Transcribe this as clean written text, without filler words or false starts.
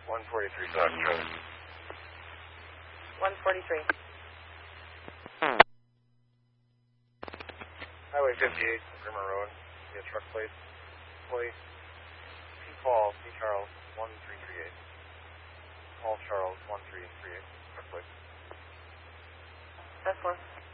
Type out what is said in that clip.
143 South Charlie. 143. Highway 58, Grimmer Road. Via truck plate. Plate. P. Paul, C. Charles, 1338. Paul Charles, 1338. Truck plate. That's one.